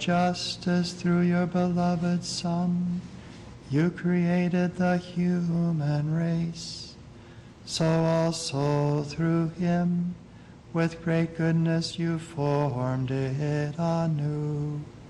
just as through your beloved Son you created the human race, so also through him with great goodness you formed it anew.